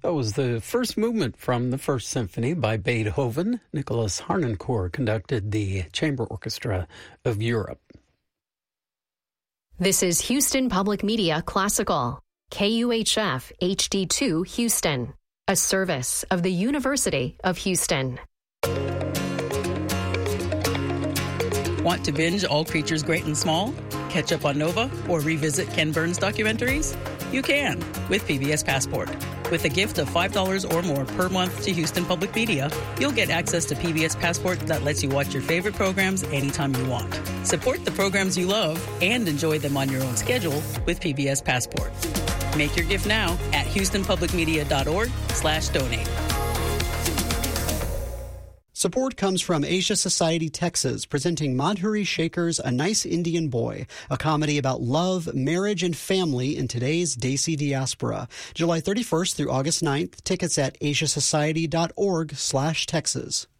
That was the first movement from the First Symphony by Beethoven. Nicholas Harnoncourt conducted the Chamber Orchestra of Europe. This is Houston Public Media Classical, KUHF HD2 Houston, a service of the University of Houston. Want to binge All Creatures Great and Small? Catch up on Nova or revisit Ken Burns documentaries? You can with PBS Passport. With a gift of $5 or more per month to Houston Public Media, you'll get access to PBS Passport that lets you watch your favorite programs anytime you want. Support the programs you love and enjoy them on your own schedule with PBS Passport. Make your gift now at houstonpublicmedia.org/donate. Support comes from Asia Society Texas, presenting Madhuri Shekhar's A Nice Indian Boy, a comedy about love, marriage, and family in today's Desi diaspora. July 31st through August 9th, tickets at asiasociety.org/Texas.